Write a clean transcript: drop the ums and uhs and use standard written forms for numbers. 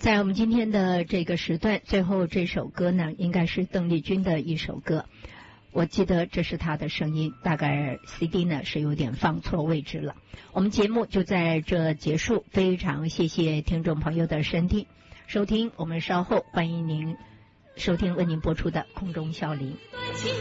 在我们今天的这个时段，最后这首歌呢，应该是邓丽君的一首歌。我记得这是她的声音，大概 CD 呢是有点放错位置了。我们节目就在这结束，非常谢谢听众朋友的收听，我们稍后欢迎您收听为您播出的空中笑林。